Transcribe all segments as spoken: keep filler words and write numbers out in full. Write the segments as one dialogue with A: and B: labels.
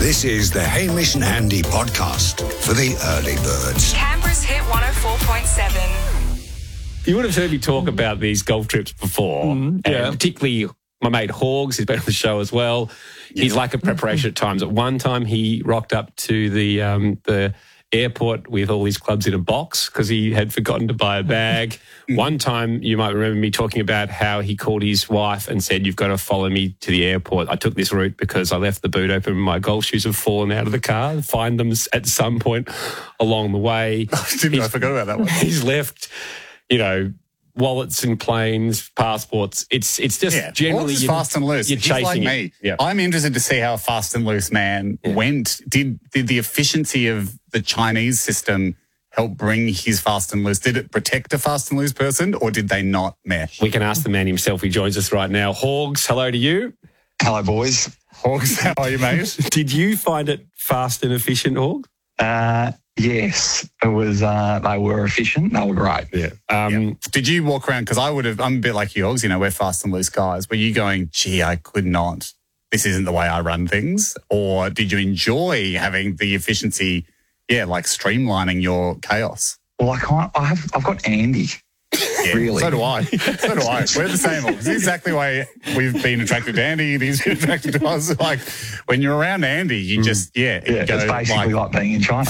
A: This is the Hamish and Andy podcast for the early birds.
B: Canberra's Hit one oh four point seven.
C: You would have heard me talk about these golf trips before,
D: Mm, yeah.
C: and particularly my mate Hawgs, who's been on the show as well. He's like a preparation at times. At one time, he rocked up to the um, the airport with all his clubs in a box because he had forgotten to buy a bag. One time, you might remember me talking about how he called his wife and said, "You've got to follow me to the airport. I took this route because I left the boot open and my golf shoes have fallen out of the car. Find them at some point along the way."
D: Didn't I forgot about that one.
C: He's left, you know, wallets and planes, passports. It's it's just
D: Yeah,
C: generally
D: Hawks is
C: you're,
D: fast and loose.
C: You're
D: He's
C: chasing
D: like
C: it.
D: me.
C: Yeah.
D: I'm interested to see how a fast and loose man
C: Yeah.
D: went. Did did the efficiency of the Chinese system help bring his fast and loose? Did it protect a fast and loose person, or did they not mesh?
C: We can ask the man himself. He joins us right now. Hawgs, hello to you.
E: Hello, boys.
D: Hawks, how are you, mate?
C: Did you find it fast and efficient, Hawgs?
E: Uh, yes, it was. Uh, they were efficient. They were great.
C: Yeah. Um,
D: Yeah. Did you walk around? Because I would have. I'm a bit like you, Hawks. You know, we're fast and loose guys. Were you going, "Gee, I could not. This isn't the way I run things," or did you enjoy having the efficiency? Yeah, like streamlining your chaos.
E: Well, I can't. I have. I've got Andy.
D: Yeah,
E: Really?
D: So do I. So do I. We're the same. It's exactly the way we've been attracted to Andy. He's been attracted to us. Like, when you're around Andy, you just, yeah.
E: Yeah,
D: you go,
E: it's basically like, being in China.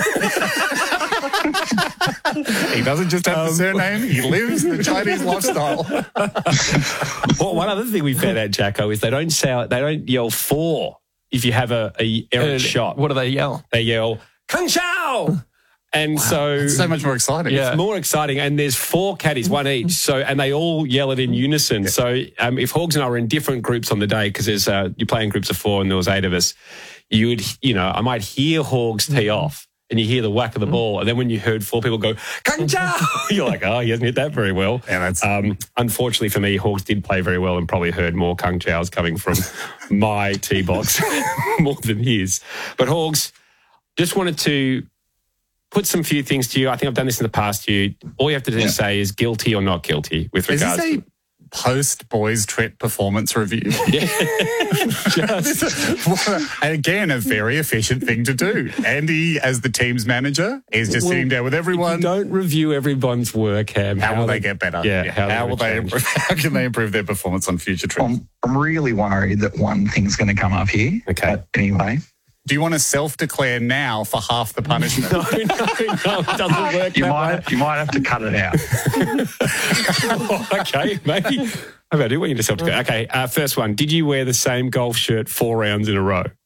D: he doesn't just have
C: Um,
D: the surname, he lives the Chinese lifestyle.
C: well, one other thing we found out, Jacko, is they don't say they don't yell four if you have a, a errant
D: Uh,
C: shot.
D: What do they yell?
C: They yell Kung Chao. And so
D: It's so much more exciting.
C: It's more exciting, and there's four caddies, one each. So, and they all yell it in unison. So, um, if Hawgs and I were in different groups on the day, because there's uh, you play in groups of four, and there was eight of us, you would, you know, I might hear Hawgs tee off, and you hear the whack of the ball, and then when you heard four people go Kung Chao, you're like, oh, he hasn't hit that very well.
D: Yeah, that's-
C: Um, unfortunately for me, Hawgs did play very well, and probably heard more Kung Chaos coming from my tee box more than his. But Hawgs, just wanted to put some few things to you. I think I've done this in the past to you. All you have to do
E: Yeah.
C: is say is guilty or not guilty with
D: Is
C: regards
D: this a
C: to...
D: post boys trip performance review?
C: Yeah. Just,
D: And again, a very efficient thing to do. Andy, as the team's manager, is just
C: Well,
D: sitting down with
C: if
D: everyone.
C: you don't review everyone's work, Ham.
D: How will they get better?
C: Yeah, how
D: How,
C: they
D: will they
C: change.
D: improve? How can they improve their performance on future trips?
E: I'm, I'm really worried that one thing's going to come up here.
C: Okay.
E: But anyway,
D: Do you want to self-declare now for half the punishment?
C: No, no, no, it doesn't work
E: you
C: that
E: might you might have to cut it out.
C: way. Okay, maybe. Maybe I do want you to self-declare. Okay, uh, first one. Did you wear the same golf shirt four rounds in a row?